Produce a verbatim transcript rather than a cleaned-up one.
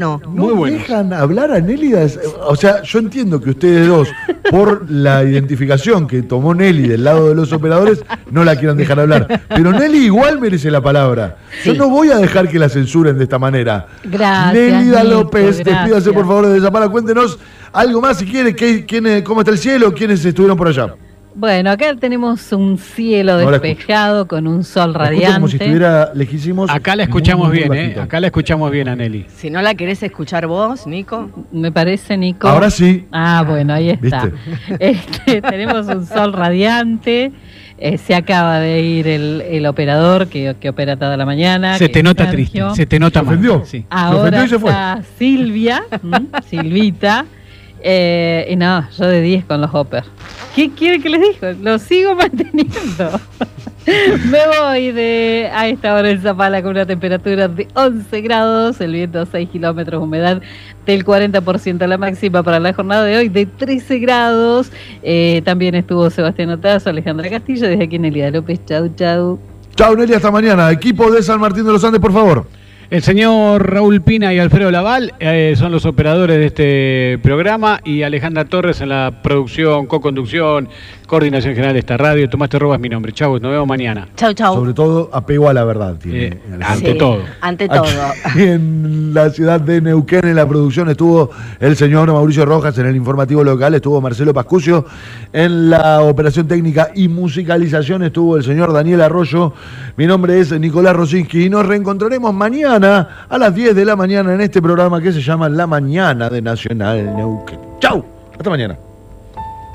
No, Muy ¿No bueno. dejan hablar a Nélida? O sea, yo entiendo que ustedes dos, por la identificación que tomó Nelly del lado de los operadores, no la quieran dejar hablar. Pero Nelly igual merece la palabra. Yo Sí. no voy a dejar que la censuren de esta manera. Gracias, Nélida Nico, López, despídase gracias. por favor de Zapala. Cuéntenos algo más si quiere. ¿Qué, quién, ¿Cómo está el cielo? ¿Quiénes estuvieron por allá? Bueno, acá tenemos un cielo No la despejado con un sol La escucho como si radiante. estuviera lejísimos. Acá la muy, escuchamos muy bien, ¿eh? bajito. Acá la escuchamos bien a Nelly. si no la querés escuchar vos, Nico. Me parece, Nico. Ahora sí. Ah, bueno, ahí está. ¿Viste? Este, tenemos un sol radiante. Eh, se acaba de ir el, el operador que, que opera toda la mañana. Se que te es nota Sergio. triste, se te nota ¿Se mal. ofendió? Sí. Ahora ofendió y se fue. está Silvia, ¿m? Silvita. Eh, y no, yo de diez con los hoppers. ¿Qué quiere que les diga? Lo sigo manteniendo. Me voy de a esta hora en Zapala con una temperatura de once grados, el viento a seis kilómetros, humedad del cuarenta por ciento, la máxima para la jornada de hoy de trece grados. Eh, también estuvo Sebastián Otazo, Alejandra Castillo, desde aquí en Elida López. Chau, chau. Chao, Nelly, hasta mañana. Equipo de San Martín de los Andes, por favor. El señor Raúl Pina y Alfredo Laval eh, son los operadores de este programa y Alejandra Torres en la producción, co-conducción, coordinación general de esta radio. Tomás Terroba es mi nombre. Chau, nos vemos mañana. Chau, chau. Sobre todo, apego a la verdad. Tiene, Eh, Alejandro. ante todo. Ante todo. Aquí en la ciudad de Neuquén, en la producción, estuvo el señor Mauricio Rojas, en el informativo local estuvo Marcelo Pascucio, en la operación técnica y musicalización estuvo el señor Daniel Arroyo. Mi nombre es Nicolás Rosinski y nos reencontraremos mañana a las diez de la mañana en este programa que se llama La Mañana de Nacional Neuquén. ¡Chau! Hasta mañana.